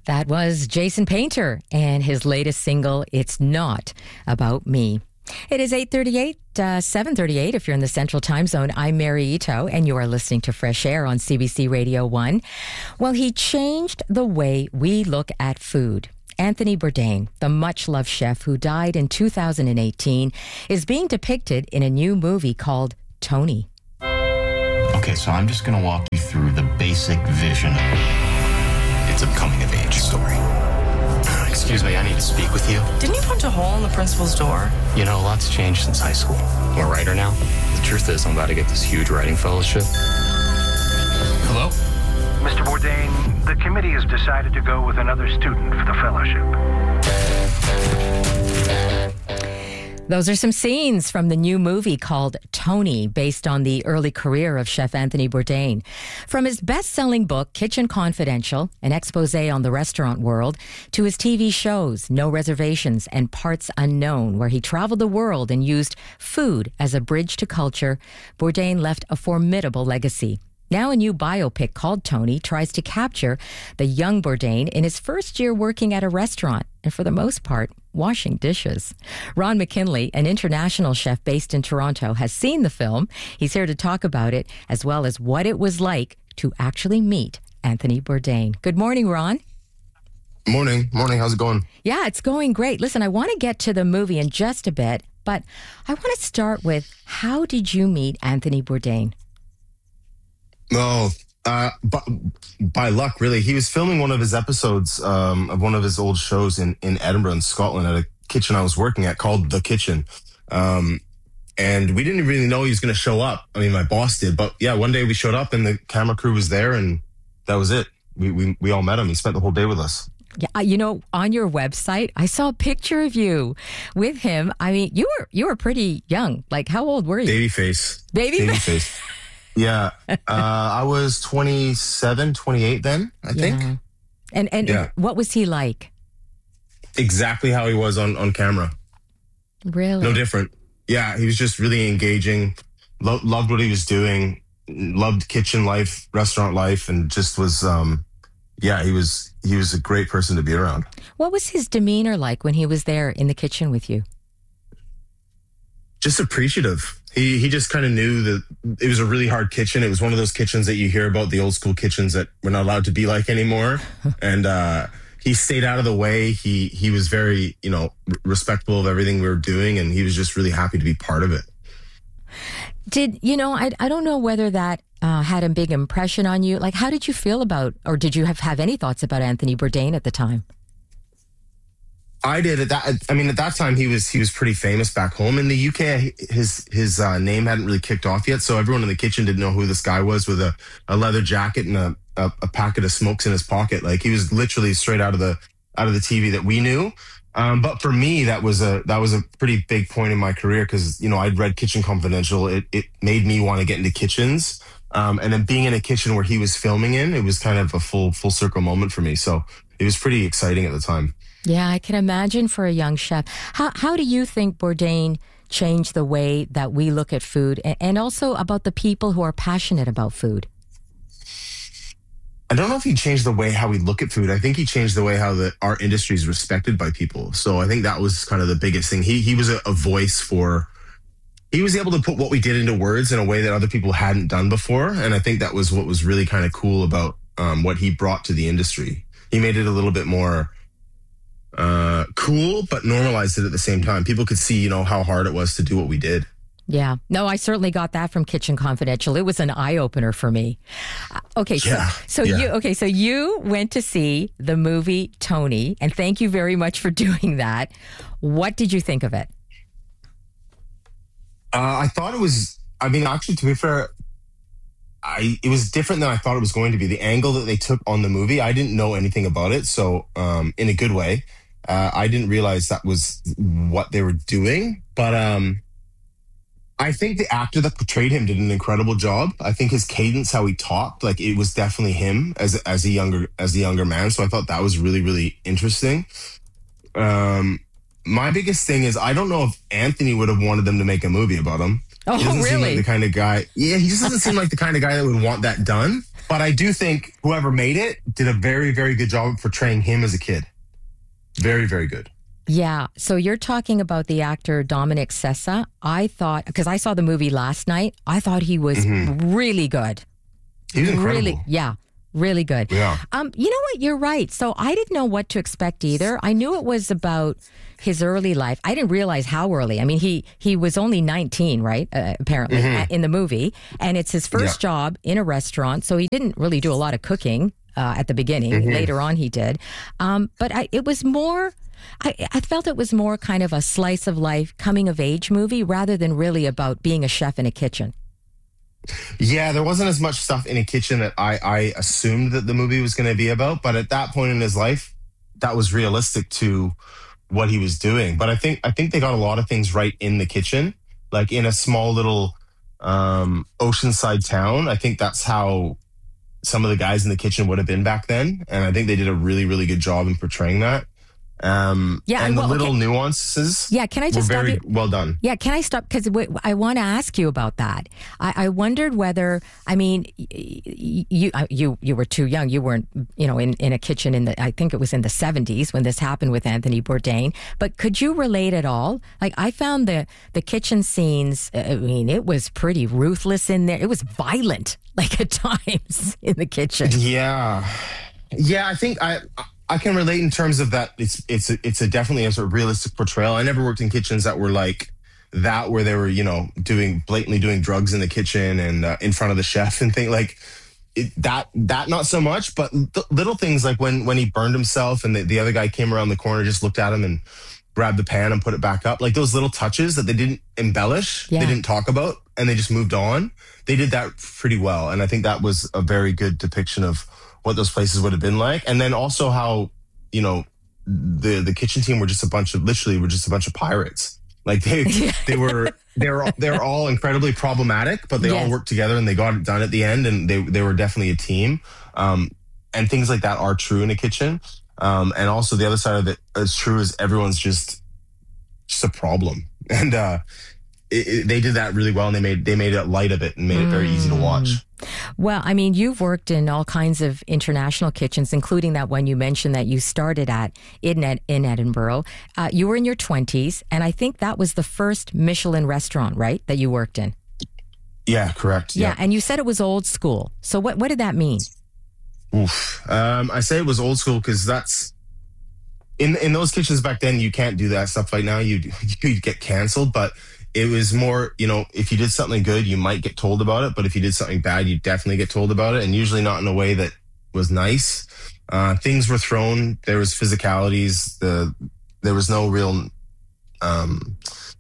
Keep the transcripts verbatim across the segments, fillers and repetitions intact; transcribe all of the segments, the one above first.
That was Jason Painter and his latest single, It's Not About Me. It is eight thirty-eight, uh, seven thirty-eight if you're in the Central Time Zone. I'm Mary Ito, and you are listening to Fresh Air on C B C Radio one. Well, he changed the way we look at food. Anthony Bourdain, the much-loved chef who died in two thousand eighteen, is being depicted in a new movie called Tony. Okay, so I'm just going to walk you through the basic vision. It's a coming-of-age story. Excuse me, I need to speak with you. Didn't you punch a hole in the principal's door? You know, a lot's changed since high school. I'm a writer now. The truth is, I'm about to get this huge writing fellowship. Hello? Mister Bourdain, the committee has decided to go with another student for the fellowship. Those are some scenes from the new movie called Tony, based on the early career of Chef Anthony Bourdain. From his best-selling book, Kitchen Confidential, an expose on the restaurant world, to his T V shows, No Reservations and Parts Unknown, where he traveled the world and used food as a bridge to culture, Bourdain left a formidable legacy. Now a new biopic called Tony tries to capture the young Bourdain in his first year working at a restaurant, and for the most part, washing dishes. Ron McKinley, an international chef based in Toronto, has seen the film. He's here to talk about it, as well as what it was like to actually meet Anthony Bourdain. Good morning, Ron. Morning. Morning. How's it going? Yeah, it's going great. Listen, I want to get to the movie in just a bit, but I want to start with, how did you meet Anthony Bourdain? Oh, uh, by, by luck, really. He was filming one of his episodes um, of one of his old shows in, in Edinburgh, in Scotland, at a kitchen I was working at called The Kitchen. Um, and we didn't really know he was going to show up. I mean, my boss did. But yeah, one day we showed up and the camera crew was there, and that was it. We, we, we all met him. He spent the whole day with us. Yeah, you know, on your website, I saw a picture of you with him. I mean, you were you were pretty young. Like, how old were you? Baby face. Baby, Baby face. face. Yeah. Uh, I was twenty-seven, twenty-eight then, I think. Yeah. And and Yeah. what was he like? Exactly how he was on, on camera. Really? No different. Yeah, he was just really engaging, lo- loved what he was doing, loved kitchen life, restaurant life, and just was, um, yeah, he was he was a great person to be around. What was his demeanor like when he was there in the kitchen with you? Just appreciative. He he just kind of knew that it was a really hard kitchen. It was one of those kitchens that you hear about, the old school kitchens that we're not allowed to be like anymore. And uh, he stayed out of the way. He he was very, you know, r- respectful of everything we were doing, and he was just really happy to be part of it. Did, you know, I, I don't know whether that uh, had a big impression on you. Like, how did you feel about, or did you have, have any thoughts about Anthony Bourdain at the time? I did at that. I mean, at that time, he was he was pretty famous back home in the U K. His his uh, name hadn't really kicked off yet, so everyone in the kitchen didn't know who this guy was with a, a leather jacket and a, a a packet of smokes in his pocket. Like, he was literally straight out of the out of the T V that we knew. Um, but for me, that was a that was a pretty big point in my career, because, you know, I'd read Kitchen Confidential. It it made me want to get into kitchens, um, and then being in a kitchen where he was filming in, it was kind of a full full circle moment for me. So it was pretty exciting at the time. Yeah, I can imagine for a young chef. How how do you think Bourdain changed the way that we look at food, and, and also about the people who are passionate about food? I don't know if he changed the way how we look at food. I think he changed the way how the our industry is respected by people. So I think that was kind of the biggest thing. He he was a, a voice for. He was able to put what we did into words in a way that other people hadn't done before, and I think that was what was really kind of cool about um, what he brought to the industry. He made it a little bit more uh, cool, but normalized it at the same time. People could see, you know, how hard it was to do what we did. Yeah. No, I certainly got that from Kitchen Confidential. It was an eye-opener for me. Uh, Okay, so, Yeah, so yeah. you okay, so you went to see the movie Tony, and thank you very much for doing that. What did you think of it? Uh, I thought it was, I mean, actually, to be fair, I it was different than I thought it was going to be. The angle that they took on the movie, I didn't know anything about it. So, um, in a good way, uh, I didn't realize that was what they were doing. But um, I think the actor that portrayed him did an incredible job. I think his cadence, how he talked, like, it was definitely him as as a younger as a younger man. So I thought that was really, really interesting. Um, my biggest thing is, I don't know if Anthony would have wanted them to make a movie about him. Oh, he doesn't seem really? like the kind of guy. Yeah, he just doesn't seem like the kind of guy that would want that done. But I do think whoever made it did a very, very good job of portraying him as a kid. Very, very good. Yeah. So you're talking about the actor Dominic Sessa. I thought, because I saw the movie last night, I thought he was mm-hmm. really good. He was incredible. Really, yeah. Really good. Yeah. Um, you know what? You're right. So I didn't know what to expect either. I knew it was about his early life. I didn't realize how early. I mean, he he was only nineteen, right? Uh, apparently mm-hmm. in the movie, and it's his first yeah. job in a restaurant. So he didn't really do a lot of cooking uh, at the beginning. Mm-hmm. Later on, he did. Um, but I, it was more. I, I felt it was more kind of a slice of life, coming of age movie rather than really about being a chef in a kitchen. Yeah, there wasn't as much stuff in a kitchen that I, I assumed that the movie was going to be about. But at that point in his life, that was realistic to what he was doing. But I think I think they got a lot of things right in the kitchen, like in a small little um, oceanside town. I think that's how some of the guys in the kitchen would have been back then. And I think they did a really, really good job in portraying that. Um, yeah, and well, the little okay. nuances yeah, can I just were very stop you? well done. Yeah, can I stop? Because I want to ask you about that. I, I wondered whether, I mean, you you you were too young. You weren't, you know, in, in a kitchen in the, I think it was in the seventies when this happened with Anthony Bourdain. But could you relate at all? Like, I found the, the kitchen scenes, I mean, it was pretty ruthless in there. It was violent, like at times in the kitchen. Yeah. Yeah, I think I... I can relate in terms of that. It's it's a, it's a definitely a sort of realistic portrayal. I never worked in kitchens that were like that, where they were, you know, doing blatantly doing drugs in the kitchen and uh, in front of the chef and things like it, that. That not so much, but th- little things like when when he burned himself and the, the other guy came around the corner, just looked at him and grabbed the pan and put it back up. Like those little touches that they didn't embellish, yeah. they didn't talk about, and they just moved on. They did that pretty well, and I think that was a very good depiction of what those places would have been like. And then also how, you know, the the kitchen team were just a bunch of, literally were just a bunch of pirates. Like they they were, they were, they were all incredibly problematic, but they yes. all worked together and they got it done at the end, and they, they were definitely a team. Um, and things like that are true in a kitchen. Um, and also the other side of it is true is everyone's just, just a problem. And uh, it, it, they did that really well, and they made, they made it light of it and made it very easy to watch. Well, I mean, you've worked in all kinds of international kitchens, including that one you mentioned that you started at in, in Edinburgh. Uh, you were in your twenties, and I think that was the first Michelin restaurant, right, that you worked in? Yeah, correct. Yeah, yeah. And you said it was old school. So what, what did that mean? Oof. Um, I say it was old school because that's... In, in those kitchens back then, you can't do that stuff like now. You'd, you'd get canceled, but... It was more, you know, if you did something good, you might get told about it. But if you did something bad, you definitely get told about it. And usually not in a way that was nice. Uh, things were thrown. There was physicalities. The There was no real... Um,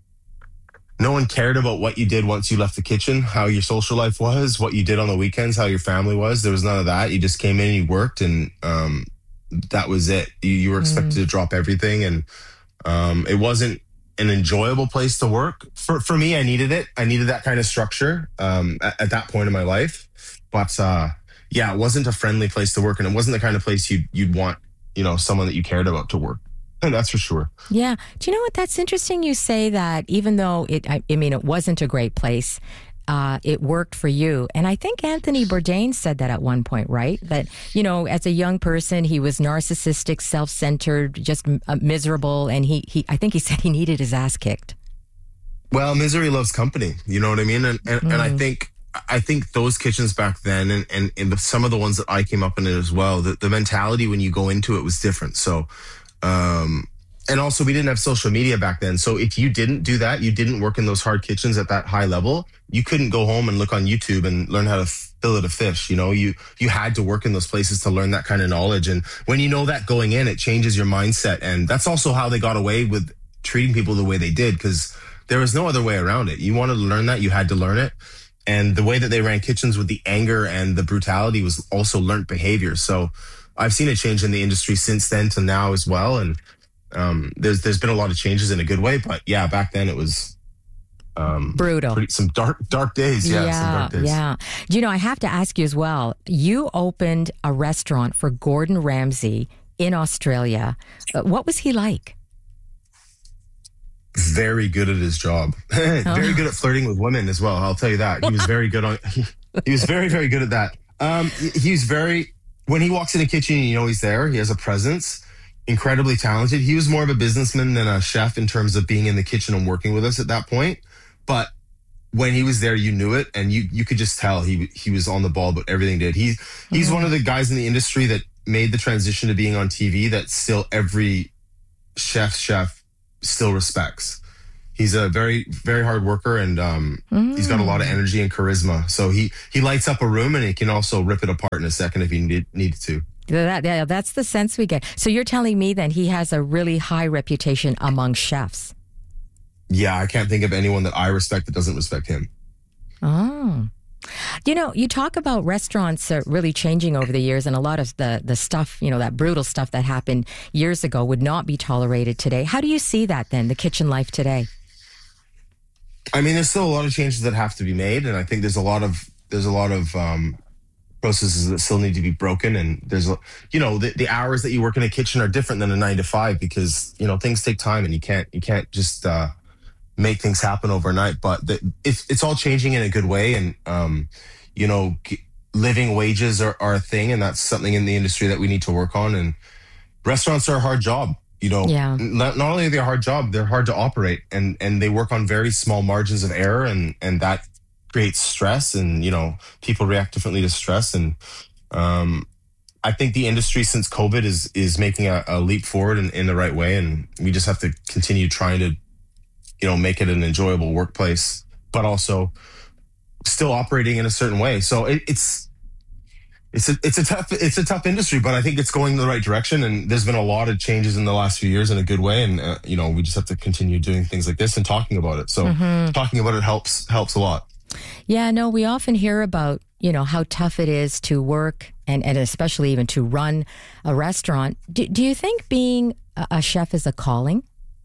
no one cared about what you did once you left the kitchen, how your social life was, what you did on the weekends, how your family was. There was none of that. You just came in and you worked, and um, that was it. You, you were expected mm. to drop everything. And um, it wasn't an enjoyable place to work. For for me, I needed it. I needed that kind of structure um, at, at that point in my life. But uh, yeah, it wasn't a friendly place to work, and it wasn't the kind of place you'd, you'd want, you know, someone that you cared about to work. And that's for sure. Yeah. Do you know what? That's interesting you say that, even though it, I, I mean, it wasn't a great place, Uh, it worked for you. And I think Anthony Bourdain said that at one point, right? That, you know, as a young person, he was narcissistic, self-centered, just uh, miserable. And he, he, I think he said he needed his ass kicked. Well, misery loves company. You know what I mean? And and, mm. and I think I think those kitchens back then, and, and, and the, some of the ones that I came up in as well, the, the mentality when you go into it was different. So, um, and also we didn't have social media back then. So if you didn't do that, you didn't work in those hard kitchens at that high level, you couldn't go home and look on YouTube and learn how to fillet a fish. You know, you, you had to work in those places to learn that kind of knowledge. And when you know that going in, it changes your mindset. And that's also how they got away with treating people the way they did, because there was no other way around it. You wanted to learn that, you had to learn it. And the way that they ran kitchens with the anger and the brutality was also learned behavior. So I've seen a change in the industry since then to now as well. And um, there's there's been a lot of changes in a good way. But yeah, back then it was um, brutal. Pretty, some dark dark days. Yeah, yeah, some dark days. Yeah. You know, I have to ask you as well. You opened a restaurant for Gordon Ramsay in Australia. Uh, what was he like? very good at his job. Very good at flirting with women as well. I'll tell you that. He was very good on, he, he was very, very good at that. Um, he's very, when he walks in the kitchen, you know he's there. He has a presence, incredibly talented. He was more of a businessman than a chef in terms of being in the kitchen and working with us at that point. But when he was there, you knew it, and you you could just tell he he was on the ball about everything he did. He, he's mm-hmm. one of the guys in the industry that made the transition to being on T V that still every chef chef still respects. He's a very, very hard worker, and um, mm. he's got a lot of energy and charisma. So he he lights up a room, and he can also rip it apart in a second if he need, needed to. That, yeah, that's the sense we get. So you're telling me then he has a really high reputation among chefs? Yeah, I can't think of anyone that I respect that doesn't respect him. Oh. You know, you talk about restaurants uh, really changing over the years, and a lot of the, the stuff, you know, that brutal stuff that happened years ago would not be tolerated today. How do you see that then, the kitchen life today? I mean, there's still a lot of changes that have to be made, and I think there's a lot of there's a lot of um, processes that still need to be broken. And there's, you know, the, the hours that you work in a kitchen are different than a nine to five because you know things take time, and you can't you can't just uh, make things happen overnight. But the, it's it's all changing in a good way, and um, you know, living wages are, are a thing, and that's something in the industry that we need to work on. And restaurants are a hard job. You know, yeah. not, not only are they a hard job, they're hard to operate, and, and they work on very small margins of error, and, and that creates stress, and, you know, people react differently to stress. And um, I think the industry since COVID is is making a, a leap forward in, in the right way, and we just have to continue trying to, you know, make it an enjoyable workplace, but also still operating in a certain way. So it, it's It's a it's a tough it's a tough industry, but I think it's going in the right direction. And there's been a lot of changes in the last few years in a good way. And uh, you know, we just have to continue doing things like this and talking about it. So mm-hmm. talking about it helps helps a lot. Yeah, no, we often hear about you know how tough it is to work and and especially even to run a restaurant. Do, do you think being a chef is a calling?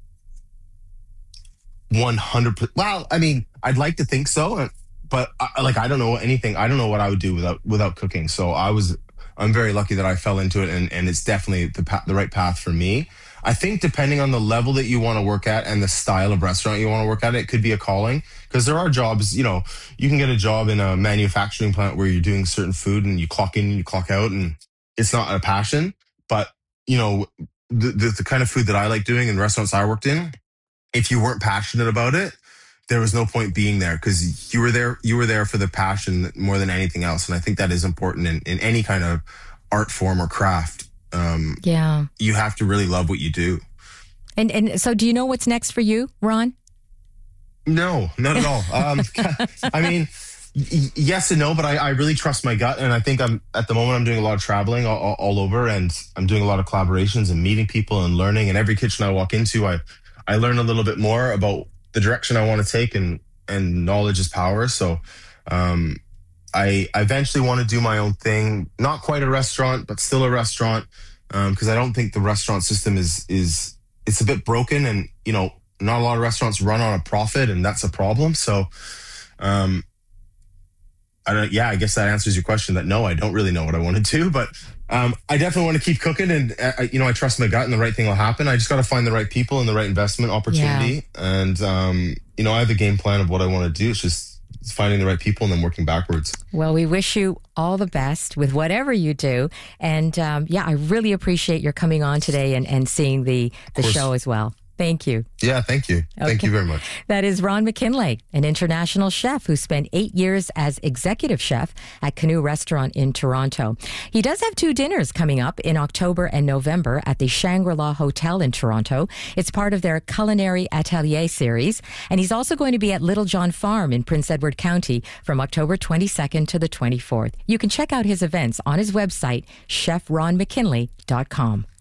one hundred percent. Well, I mean, I'd like to think so. But I, like, I don't know anything. I don't know what I would do without without cooking. So I was, I'm very lucky that I fell into it, and, and it's definitely the pa- the right path for me. I think depending on the level that you want to work at and the style of restaurant you want to work at, it could be a calling, because there are jobs, you know, you can get a job in a manufacturing plant where you're doing certain food and you clock in and you clock out, and it's not a passion. But, you know, the, the, the kind of food that I like doing in restaurants I worked in, if you weren't passionate about it, there was no point being there, because you were there, you were there for the passion more than anything else. And I think that is important in, in any kind of art form or craft. Um, yeah. You have to really love what you do. And and so do you know what's next for you, Ron? No, not at all. Um, I mean, y- yes and no, but I, I really trust my gut. And I think I'm, at the moment, I'm doing a lot of traveling all, all, all over, and I'm doing a lot of collaborations and meeting people and learning. And every kitchen I walk into, I, I learn a little bit more about the direction I want to take, and, and knowledge is power. So, um, I, I eventually want to do my own thing, not quite a restaurant, but still a restaurant. Um, cause I don't think the restaurant system is, is, it's a bit broken, and, you know, not a lot of restaurants run on a profit, and that's a problem. So, um, I don't, yeah, I guess that answers your question that no, I don't really know what I want to do, but, um, I definitely want to keep cooking, and, uh, you know, I trust my gut and the right thing will happen. I just got to find the right people and the right investment opportunity. Yeah. And, um, you know, I have a game plan of what I want to do. It's just finding the right people and then working backwards. Well, we wish you all the best with whatever you do. And, um, yeah, I really appreciate your coming on today and, and seeing the, the show as well. Thank you. Yeah, thank you. Okay. Thank you very much. That is Ron McKinlay, an international chef who spent eight years as executive chef at Canoe Restaurant in Toronto. He does have two dinners coming up in October and November at the Shangri-La Hotel in Toronto. It's part of their Culinary Atelier series. And he's also going to be at Little John Farm in Prince Edward County from October twenty-second to the twenty-fourth. You can check out his events on his website, chef ron mckinley dot com.